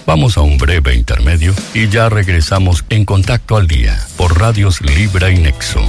Vamos a un breve intermedio y ya regresamos en Contacto al Día por Radios Libra y Nexo.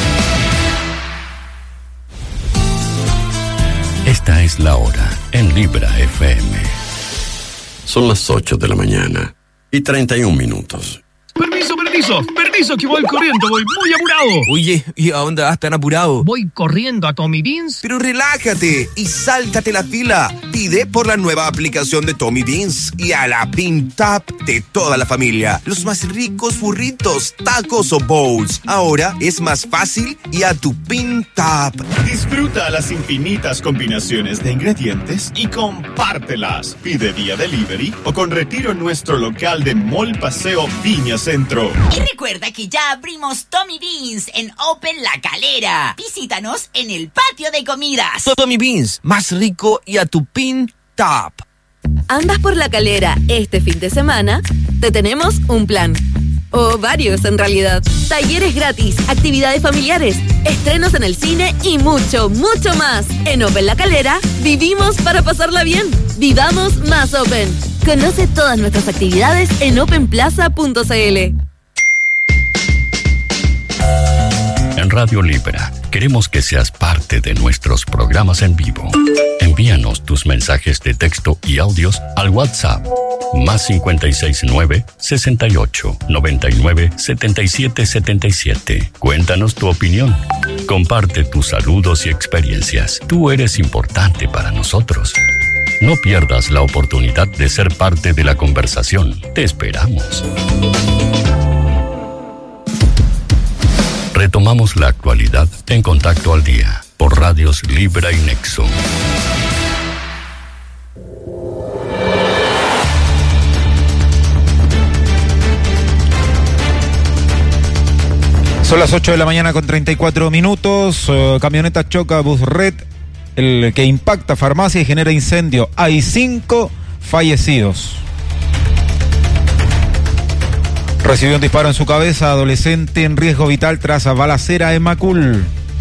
Esta es la hora en Libra FM. Son las 8 de la mañana y 31 minutos. Permiso, que voy corriendo, voy muy apurado. Oye, ¿y a dónde vas tan apurado? Voy corriendo a Tommy Beans. Pero relájate y sáltate la fila. Pide por la nueva aplicación de Tommy Beans y a la Bean Tap de toda la familia. Los más ricos burritos, tacos o bowls. Ahora es más fácil y a tu Bean Tap. Disfruta las infinitas combinaciones de ingredientes y compártelas. Pide vía delivery o con retiro en nuestro local de Mall Paseo Viña Centro. Y recuerda que ya abrimos Tommy Beans en Open La Calera. Visítanos en el patio de comidas. Tommy Beans, más rico y a tu Bean Tap. ¿Andas por La Calera este fin de semana? Te tenemos un plan. O varios, en realidad. Talleres gratis, actividades familiares, estrenos en el cine y mucho, mucho más. En Open La Calera, vivimos para pasarla bien. Vivamos más Open. Conoce todas nuestras actividades en openplaza.cl. En Radio Libra, queremos que seas parte de nuestros programas en vivo. Envíanos tus mensajes de texto y audios al WhatsApp +569 68 99 77 77. Cuéntanos tu opinión. Comparte tus saludos y experiencias. Tú eres importante para nosotros. No pierdas la oportunidad de ser parte de la conversación. Te esperamos. Retomamos la actualidad en Contacto al Día por Radios Libra y Nexo. Son las 8 de la mañana con 34 minutos. Camioneta choca bus red, el que impacta farmacia y genera incendio. Hay 5 fallecidos. Recibió un disparo en su cabeza, adolescente en riesgo vital tras balacera en Macul.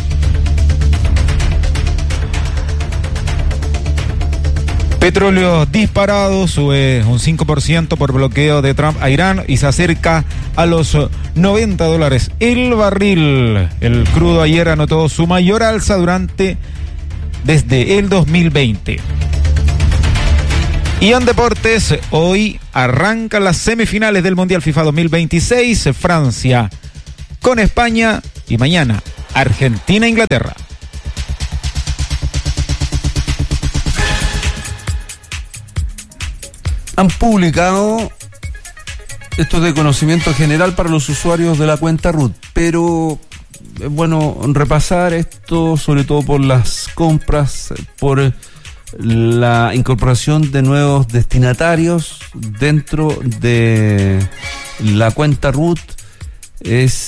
Petróleo disparado, sube un 5% por bloqueo de Trump a Irán y se acerca a los $90 el barril. El crudo ayer anotó su mayor alza desde el 2020. Y en deportes, hoy arrancan las semifinales del Mundial FIFA 2026, Francia con España y mañana Argentina-Inglaterra. Han publicado, esto es de conocimiento general para los usuarios de la cuenta RUT, pero es bueno repasar esto, sobre todo por las compras, por la incorporación de nuevos destinatarios dentro de la cuenta RUT. Es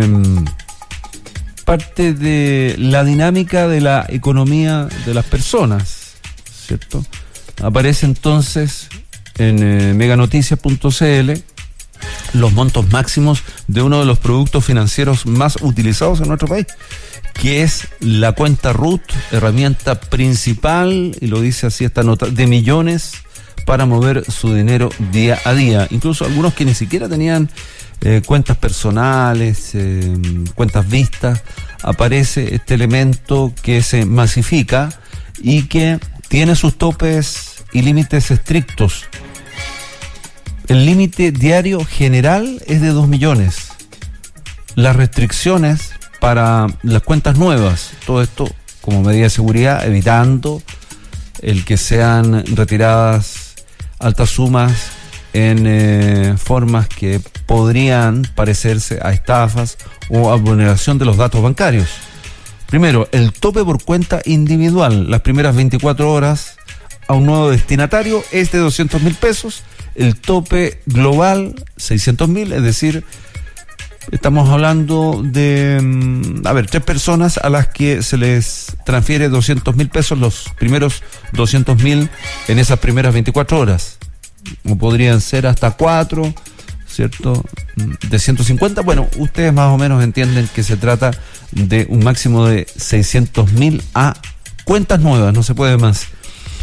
parte de la dinámica de la economía de las personas, ¿cierto? Aparece entonces en meganoticias.cl los montos máximos de uno de los productos financieros más utilizados en nuestro país, que es la cuenta RUT, herramienta principal, y lo dice así esta nota, de millones para mover su dinero día a día. Incluso algunos que ni siquiera tenían cuentas personales, cuentas vistas, aparece este elemento que se masifica y que tiene sus topes y límites estrictos. El límite diario general es de 2 millones. Las restricciones para las cuentas nuevas, todo esto como medida de seguridad, evitando el que sean retiradas altas sumas en formas que podrían parecerse a estafas o a vulneración de los datos bancarios. Primero, el tope por cuenta individual, las primeras 24 horas a un nuevo destinatario es de 200.000 pesos, el tope global 600.000, es decir, estamos hablando de, 3 personas a las que se les transfiere 200.000 pesos, los primeros 200.000 en esas primeras 24 horas. O podrían ser hasta 4, ¿cierto? De 150. Bueno, ustedes más o menos entienden que se trata de un máximo de 600.000 a cuentas nuevas, no se puede más.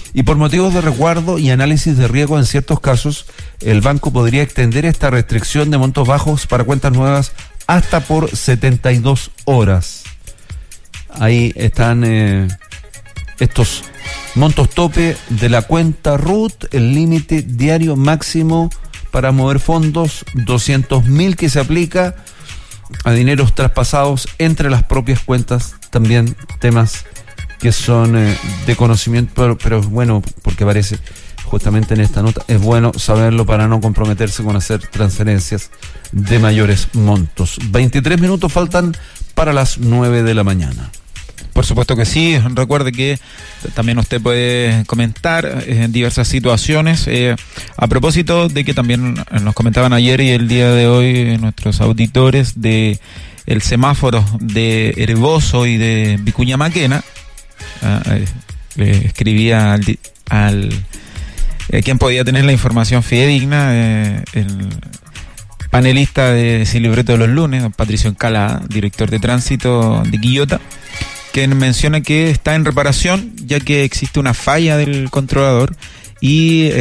Y por motivos de resguardo y análisis de riesgo en ciertos casos, el banco podría extender esta restricción de montos bajos para cuentas nuevas hasta por 72 horas. Ahí están estos montos tope de la cuenta RUT, el límite diario máximo para mover fondos, 200.000 que se aplica a dineros traspasados entre las propias cuentas, también temas que son de conocimiento, pero es bueno, porque aparece justamente en esta nota, es bueno saberlo para no comprometerse con hacer transferencias de mayores montos. 23 minutos faltan para las 9 de la mañana. Por supuesto que sí. Recuerde que también usted puede comentar en diversas situaciones. A propósito de que también nos comentaban ayer y el día de hoy nuestros auditores de el semáforo de Herboso y de Vicuña Maquena. Le escribía al quien podía tener la información fidedigna, el panelista de Sin Libreto de los Lunes, don Patricio Encalada, director de tránsito de Quillota, quien menciona que está en reparación ya que existe una falla del controlador y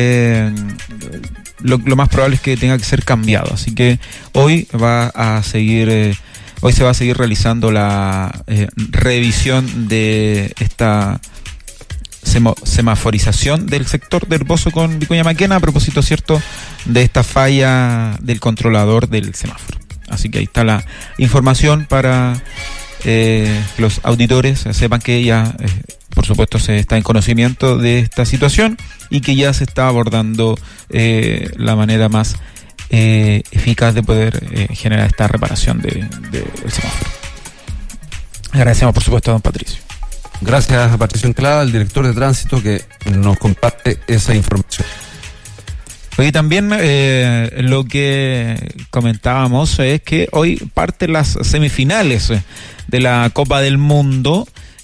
lo más probable es que tenga que ser cambiado. Así que hoy se va a seguir realizando la revisión de esta semaforización del sector de Herboso con Vicuña Maquena a propósito, cierto, de esta falla del controlador del semáforo. Así que ahí está la información para los auditores sepan que ya por supuesto se está en conocimiento de esta situación y que ya se está abordando la manera más eficaz de poder generar esta reparación del semáforo. Agradecemos por supuesto a don Patricio. Gracias a Patricio Enclada, el director de tránsito, que nos comparte esa información. Hoy también lo que comentábamos es que hoy parten las semifinales de la Copa del Mundo,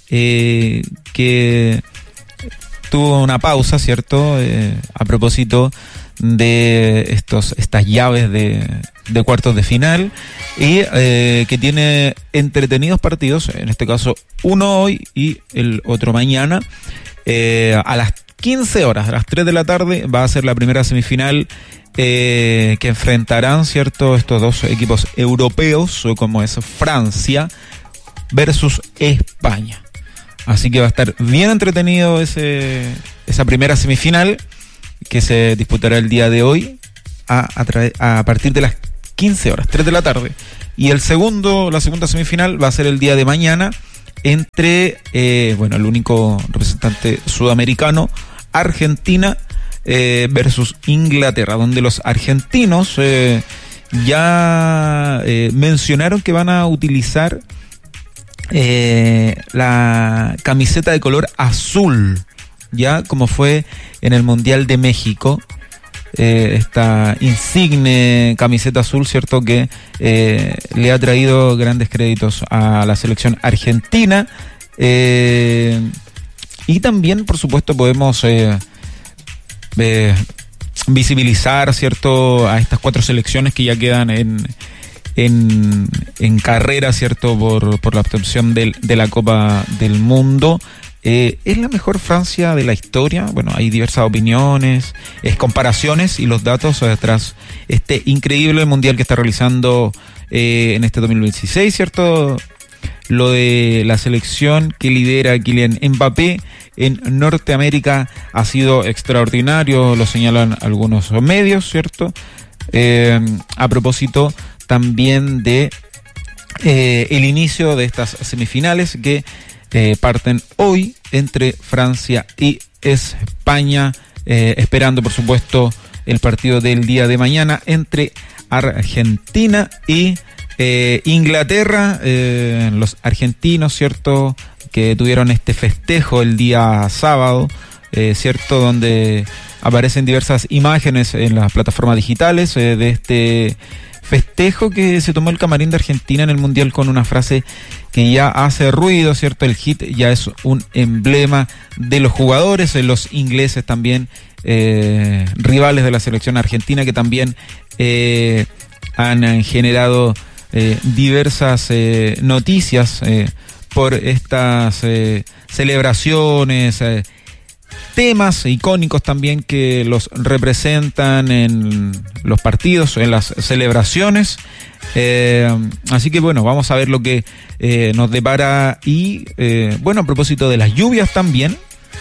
que tuvo una pausa, ¿cierto? A propósito de estas llaves de cuartos de final y que tiene entretenidos partidos, en este caso uno hoy y el otro mañana, a las 15 horas, a las 3 de la tarde va a ser la primera semifinal que enfrentarán, ¿cierto?, estos dos equipos europeos, como es Francia versus España. Así que va a estar bien entretenido esa primera semifinal que se disputará el día de hoy a partir de las 15 horas, 3 de la tarde. Y la segunda semifinal va a ser el día de mañana entre, el único representante sudamericano, Argentina versus Inglaterra, donde los argentinos ya mencionaron que van a utilizar la camiseta de color azul, ya como fue en el Mundial de México, esta insigne camiseta azul, cierto, que le ha traído grandes créditos a la selección argentina, y también por supuesto podemos visibilizar, cierto, a estas 4 selecciones que ya quedan en carrera, cierto, por la obtención de la Copa del Mundo. ¿Es la mejor Francia de la historia? Bueno, hay diversas opiniones, comparaciones y los datos tras este increíble mundial que está realizando en este 2016, ¿cierto? Lo de la selección que lidera Kylian Mbappé en Norteamérica ha sido extraordinario, lo señalan algunos medios, ¿cierto? A propósito también de el inicio de estas semifinales que parten hoy entre Francia y España, esperando por supuesto el partido del día de mañana entre Argentina y Inglaterra. Los argentinos, cierto, que tuvieron este festejo el día sábado, cierto, donde aparecen diversas imágenes en las plataformas digitales de este festejo que se tomó el camarín de Argentina en el Mundial con una frase que ya hace ruido, ¿cierto? El hit ya es un emblema de los jugadores, los ingleses también, rivales de la selección argentina, que también han generado diversas noticias por estas celebraciones, temas icónicos también que los representan en los partidos, en las celebraciones. Así que bueno, vamos a ver lo que nos depara. Y bueno, a propósito de las lluvias también,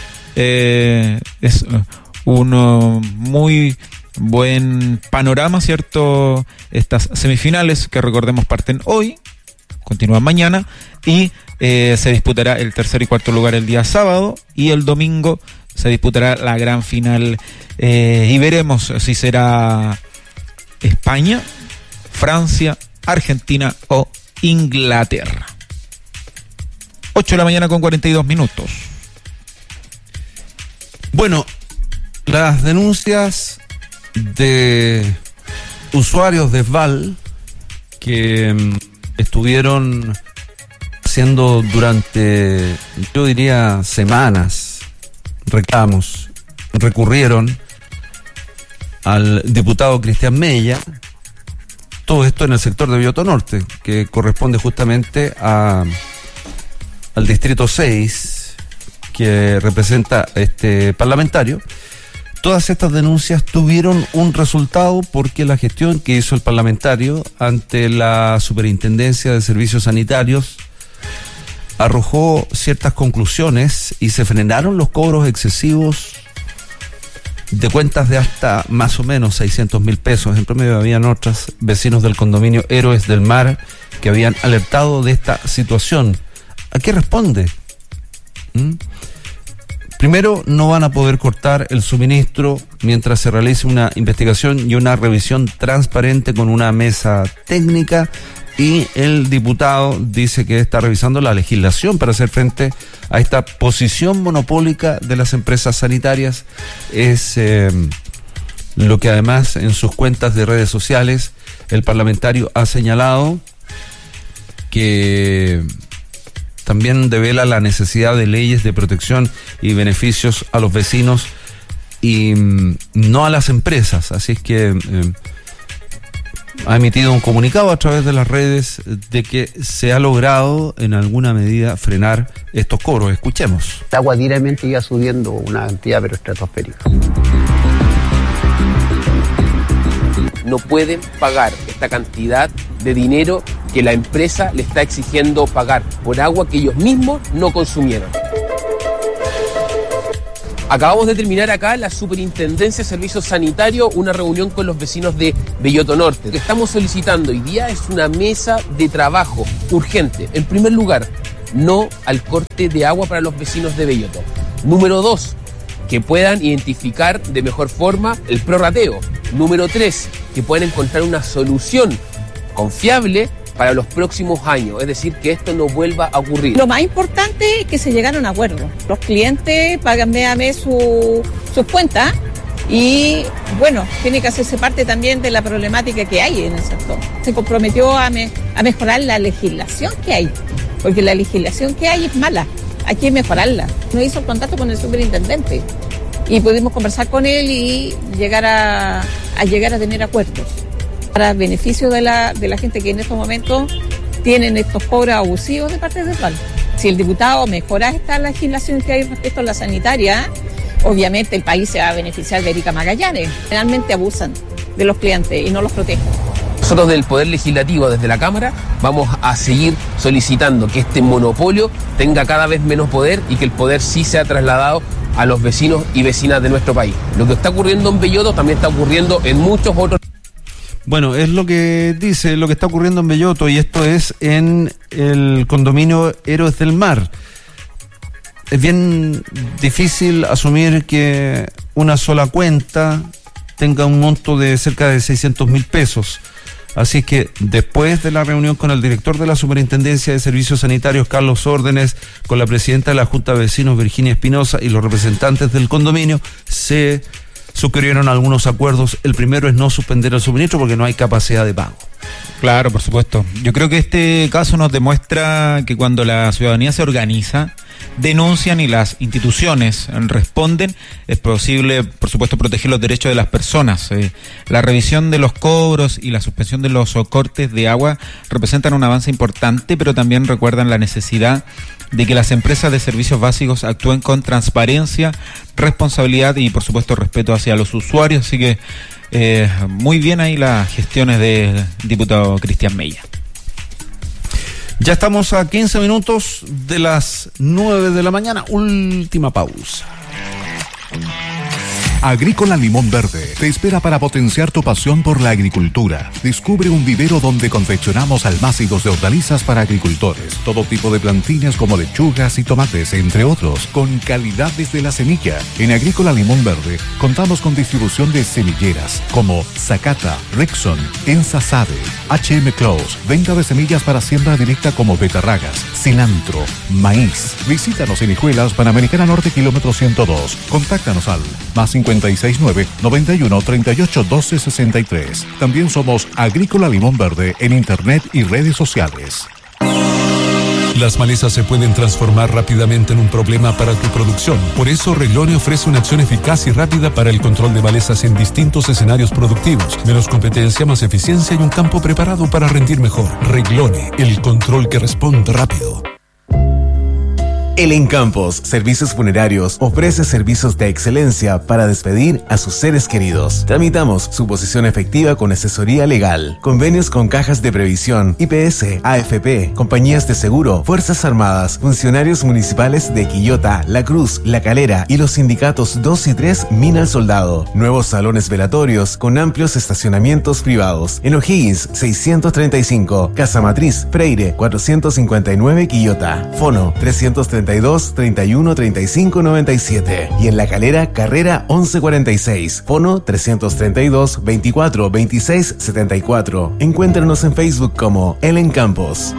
es un muy buen panorama, ¿cierto? Estas semifinales que, recordemos, parten hoy, continúan mañana, y se disputará el tercer y cuarto lugar el día sábado, y el domingo se disputará la gran final, y veremos si será España, Francia, Argentina o Inglaterra. 8 de la mañana con 42 minutos. Bueno, las denuncias de usuarios de Sval que estuvieron haciendo durante, yo diría, semanas, reclamos, recurrieron al diputado Cristian Mella. Todo esto en el sector de Biobío Norte, que corresponde justamente al distrito 6, que representa este parlamentario. Todas estas denuncias tuvieron un resultado porque la gestión que hizo el parlamentario ante la Superintendencia de Servicios Sanitarios arrojó ciertas conclusiones y se frenaron los cobros excesivos de cuentas de hasta más o menos 600.000 pesos. En promedio habían otros vecinos del condominio Héroes del Mar que habían alertado de esta situación. ¿A qué responde? Primero, no van a poder cortar el suministro mientras se realice una investigación y una revisión transparente con una mesa técnica, y el diputado dice que está revisando la legislación para hacer frente a esta posición monopólica de las empresas sanitarias. Es lo que además en sus cuentas de redes sociales el parlamentario ha señalado, que también devela la necesidad de leyes de protección y beneficios a los vecinos y no a las empresas. Así es que ha emitido un comunicado a través de las redes de que se ha logrado en alguna medida frenar estos cobros. Escuchemos. El agua diariamente iba subiendo una cantidad pero estratosférica. No pueden pagar esta cantidad de dinero que la empresa le está exigiendo pagar por agua que ellos mismos no consumieron. Acabamos de terminar acá en la Superintendencia de Servicios Sanitarios una reunión con los vecinos de Biobío Norte. Lo que estamos solicitando hoy día es una mesa de trabajo urgente. En primer lugar, no al corte de agua para los vecinos de Biobío. Número 2, que puedan identificar de mejor forma el prorrateo. Número 3, que puedan encontrar una solución confiable para los próximos años, es decir, que esto no vuelva a ocurrir. Lo más importante es que se llegaron a acuerdos. Los clientes pagan mes a mes sus cuentas y, bueno, tiene que hacerse parte también de la problemática que hay en el sector. Se comprometió a mejorar la legislación que hay, porque la legislación que hay es mala, hay que mejorarla. Nos hizo el contacto con el superintendente y pudimos conversar con él y llegar a tener acuerdos para beneficio de la gente que en estos momentos tienen estos cobros abusivos de parte de Sval. Si el diputado mejora esta legislación que hay respecto a la sanitaria, obviamente el país se va a beneficiar de Erika Magallanes. Realmente abusan de los clientes y no los protegen. Nosotros del Poder Legislativo, desde la Cámara, vamos a seguir solicitando que este monopolio tenga cada vez menos poder y que el poder sí sea trasladado a los vecinos y vecinas de nuestro país. Lo que está ocurriendo en Belloto también está ocurriendo en muchos otros. Bueno, es lo que dice, lo que está ocurriendo en Belloto, y esto es en el condominio Héroes del Mar. Es bien difícil asumir que una sola cuenta tenga un monto de cerca de 600.000 pesos. Así es que después de la reunión con el director de la Superintendencia de Servicios Sanitarios, Carlos Órdenes, con la presidenta de la Junta de Vecinos, Virginia Espinosa, y los representantes del condominio, se suscribieron algunos acuerdos. El primero es no suspender el suministro porque no hay capacidad de pago. Claro, por supuesto. Yo creo que este caso nos demuestra que cuando la ciudadanía se organiza denuncian y las instituciones responden, es posible, por supuesto, proteger los derechos de las personas. La revisión de los cobros y la suspensión de los cortes de agua representan un avance importante, pero también recuerdan la necesidad de que las empresas de servicios básicos actúen con transparencia, responsabilidad y, por supuesto, respeto hacia los usuarios. Así que muy bien ahí las gestiones del diputado Cristian Mella. Ya estamos a 15 minutos de las 9 de la mañana. Última pausa. Agrícola Limón Verde te espera para potenciar tu pasión por la agricultura. Descubre un vivero donde confeccionamos almácigos de hortalizas para agricultores, todo tipo de plantines como lechugas y tomates, entre otros, con calidad desde la semilla. En Agrícola Limón Verde contamos con distribución de semilleras como Zacata, Rexon, Ensasade, HM Close, venta de semillas para siembra directa como betarragas, cilantro, maíz. Visítanos en Hijuelas, Panamericana Norte, kilómetro 102. Contáctanos al +569 91 38 12 63. También somos Agrícola Limón Verde en internet y redes sociales. Las malezas se pueden transformar rápidamente en un problema para tu producción. Por eso Reglone ofrece una acción eficaz y rápida para el control de malezas en distintos escenarios productivos. Menos competencia, más eficiencia y un campo preparado para rendir mejor. Reglone, el control que responde rápido. El Encampos Servicios Funerarios ofrece servicios de excelencia para despedir a sus seres queridos. Tramitamos su posición efectiva con asesoría legal, convenios con cajas de previsión, IPS, AFP, compañías de seguro, Fuerzas Armadas, funcionarios municipales de Quillota, La Cruz, La Calera y los sindicatos 2 y 3 Mina al Soldado. Nuevos salones velatorios con amplios estacionamientos privados. En O'Higgins 635, Casa Matriz, Freire 459 Quillota. Fono 332 31 35 97 y en La Calera, Carrera 1146, fono 332 24 26 74. Encuéntranos en Facebook como El Encampos.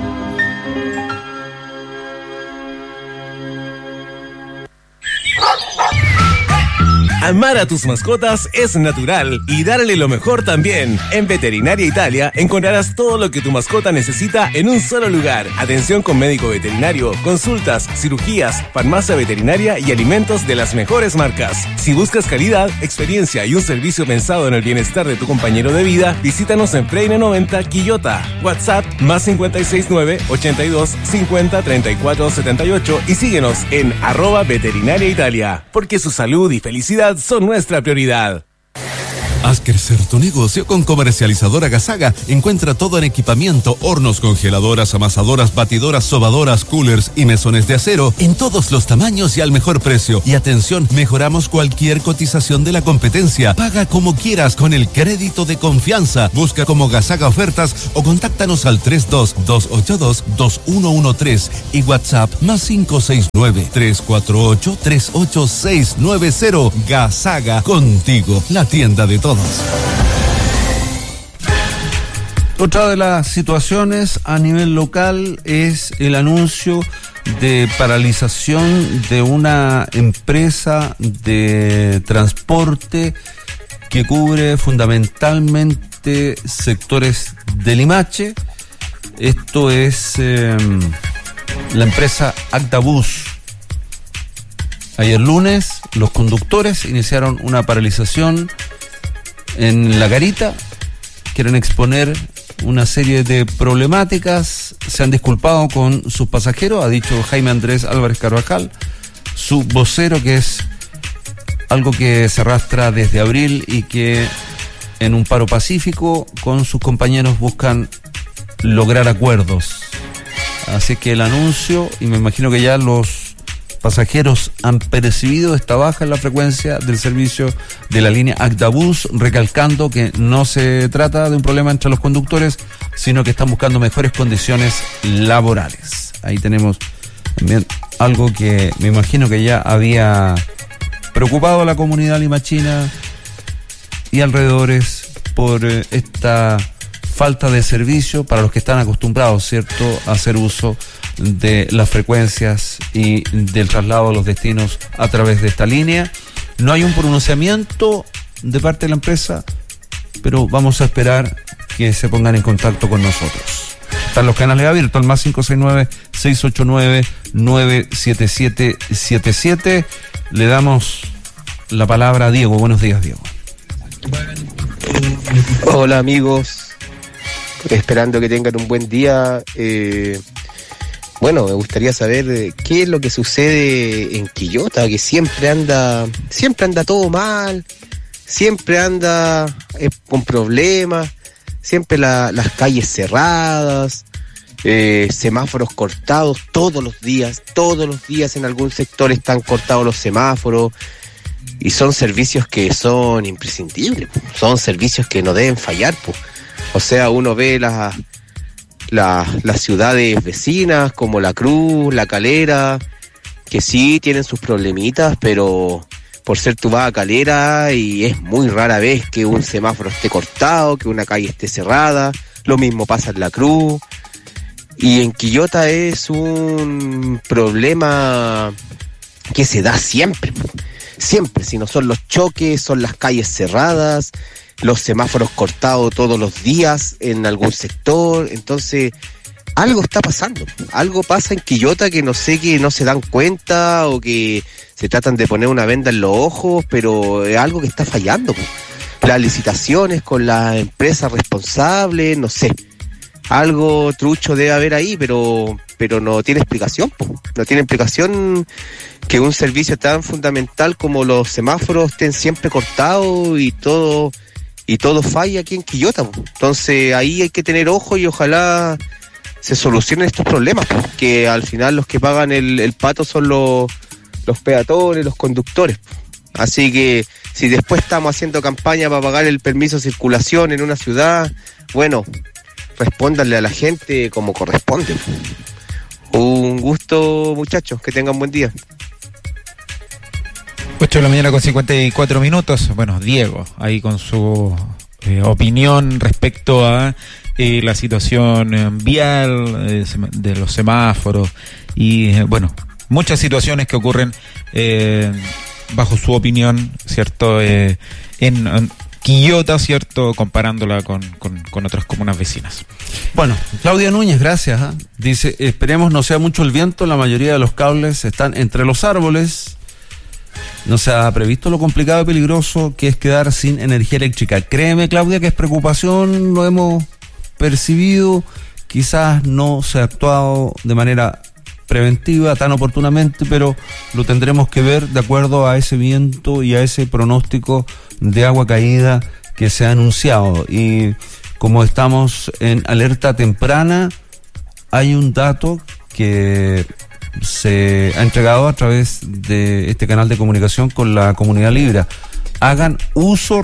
Amar a tus mascotas es natural y darle lo mejor también. En Veterinaria Italia encontrarás todo lo que tu mascota necesita en un solo lugar. Atención con médico veterinario, consultas, cirugías, farmacia veterinaria y alimentos de las mejores marcas. Si buscas calidad, experiencia y un servicio pensado en el bienestar de tu compañero de vida, visítanos en Freire 90 Quillota. WhatsApp +569 82 50 34 78 y síguenos en @Veterinaria Italia, porque su salud y felicidad son nuestra prioridad. Haz crecer tu negocio con Comercializadora Gasaga. Encuentra todo en equipamiento, hornos, congeladoras, amasadoras, batidoras, sobadoras, coolers y mesones de acero en todos los tamaños y al mejor precio. Y atención, mejoramos cualquier cotización de la competencia. Paga como quieras con el crédito de confianza. Busca como Gasaga Ofertas o contáctanos al 32-282-2113 y WhatsApp +569 348 38690. Gasaga, contigo, la tienda de todos. Otra de las situaciones a nivel local es el anuncio de paralización de una empresa de transporte que cubre fundamentalmente sectores de Limache. Esto es la empresa Actabus. Ayer lunes los conductores iniciaron una paralización en La Garita. Quieren exponer una serie de problemáticas. Se han disculpado con sus pasajeros, ha dicho Jaime Andrés Álvarez Carvajal, su vocero, que es algo que se arrastra desde abril y que en un paro pacífico con sus compañeros buscan lograr acuerdos. Así que el anuncio, y me imagino que ya los pasajeros han percibido esta baja en la frecuencia del servicio de la línea Actabus, recalcando que no se trata de un problema entre los conductores, sino que están buscando mejores condiciones laborales. Ahí tenemos también algo que me imagino que ya había preocupado a la comunidad limachina y alrededores por esta falta de servicio para los que están acostumbrados, ¿cierto?, a hacer uso de las frecuencias y del traslado a los destinos a través de esta línea. No hay un pronunciamiento de parte de la empresa, pero vamos a esperar que se pongan en contacto con nosotros. Están los canales abiertos, al +569 97777. Le damos la palabra a Diego. Buenos días, Diego. Hola amigos, esperando que tengan un buen día. Bueno, me gustaría saber qué es lo que sucede en Quillota, que siempre anda todo mal, siempre anda con problemas, siempre las calles cerradas, semáforos cortados todos los días en algún sector están cortados los semáforos. Y son servicios que son imprescindibles, son servicios que no deben fallar. O sea, uno ve las ciudades vecinas como La Cruz, La Calera, que sí tienen sus problemitas, pero por ser tú vas a Calera y es muy rara vez que un semáforo esté cortado, que una calle esté cerrada. Lo mismo pasa en La Cruz. Y en Quillota es un problema que se da siempre. Siempre, si no son los choques, son las calles cerradas, los semáforos cortados todos los días en algún sector. Entonces, algo está pasando, algo pasa en Quillota que no sé, que no se dan cuenta o que se tratan de poner una venda en los ojos, pero es algo que está fallando. Las licitaciones con las empresas responsables, no sé, algo trucho debe haber ahí, pero no tiene explicación, no tiene explicación que un servicio tan fundamental como los semáforos estén siempre cortados y todo falla aquí en Quillota. Entonces ahí hay que tener ojo y ojalá se solucionen estos problemas, que al final los que pagan el pato son los peatones, los conductores. Así que si después estamos haciendo campaña para pagar el permiso de circulación en una ciudad, bueno, respóndanle a la gente como corresponde. Un gusto, muchachos, que tengan buen día. 8 de la mañana con 54 minutos. Bueno, Diego, ahí con su opinión respecto a la situación vial, de los semáforos y, bueno, muchas situaciones que ocurren bajo su opinión, ¿cierto? En Quillota, ¿cierto? Comparándola con otras comunas vecinas. Bueno, Claudia Núñez, gracias. Dice, esperemos no sea mucho el viento, la mayoría de los cables están entre los árboles. No se ha previsto lo complicado y peligroso que es quedar sin energía eléctrica. Créeme, Claudia, que es preocupación, lo hemos percibido, quizás no se ha actuado de manera preventiva tan oportunamente, pero lo tendremos que ver de acuerdo a ese viento y a ese pronóstico de agua caída que se ha anunciado. Y como estamos en alerta temprana, hay un dato que se ha entregado a través de este canal de comunicación con la comunidad Libra. Hagan uso